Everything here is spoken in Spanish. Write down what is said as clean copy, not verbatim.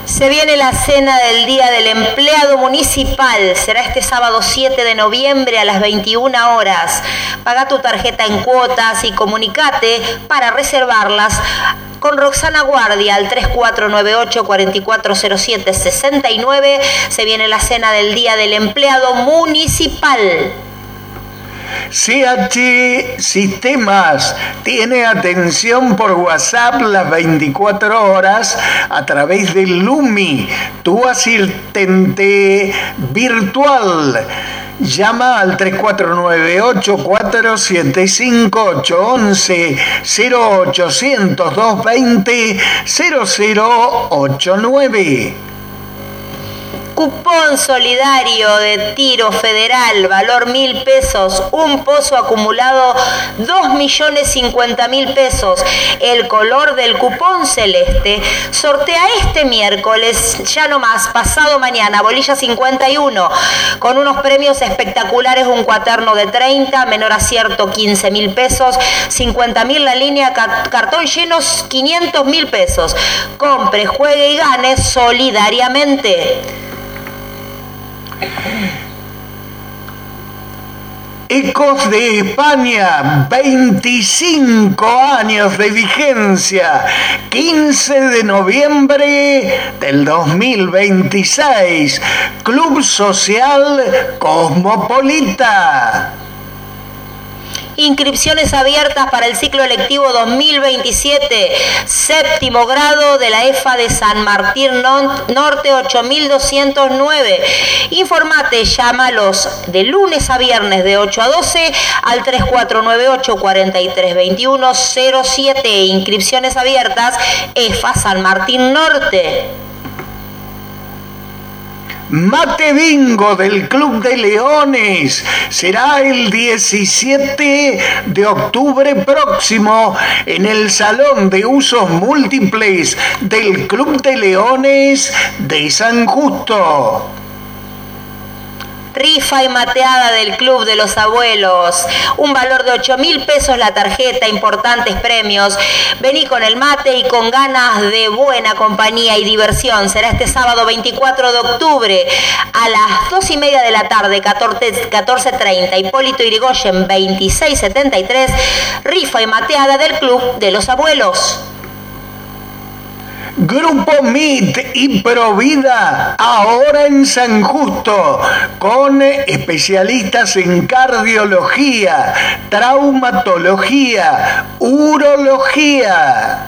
Se viene la cena del Día del Empleado Municipal. Será este sábado 7 de noviembre a las 21 horas. Paga tu tarjeta en cuotas y comunicate para reservarlas con Roxana Guardia al 3498-4407-69. Se viene la cena del Día del Empleado Municipal. CH Sistemas tiene atención por WhatsApp las 24 horas a través del Lumi, tu asistente virtual. Llama al 3498-475-811 0800-220-0089. Cupón solidario de Tiro Federal, valor 1.000 pesos, un pozo acumulado 2.050.000 pesos. El color del cupón celeste. Sortea este miércoles, ya no más, pasado mañana, bolilla 51, con unos premios espectaculares: un cuaderno de 30, menor acierto 15.000 pesos, 50.000 la línea, cartón llenos 500.000 pesos. Compre, juegue y gane solidariamente. Ecos de España, 25 años de vigencia, 15 de noviembre del 2026, Club Social Cosmopolita. Inscripciones abiertas para el ciclo lectivo 2027, séptimo grado de la EFA de San Martín Norte 8209. Informate, llámalos de lunes a viernes de 8 a 12 al 3498-432107. Inscripciones abiertas, EFA San Martín Norte. Mate Bingo del Club de Leones será el 17 de octubre próximo en el Salón de Usos Múltiples del Club de Leones de San Justo. Rifa y mateada del Club de los Abuelos, un valor de 8.000 pesos la tarjeta, importantes premios. Vení con el mate y con ganas de buena compañía y diversión. Será este sábado 24 de octubre a las 2:30 de la tarde, 14:30, Hipólito Yrigoyen 2673, rifa y mateada del Club de los Abuelos. Grupo MIT y Provida, ahora en San Justo, con especialistas en cardiología, traumatología, urología.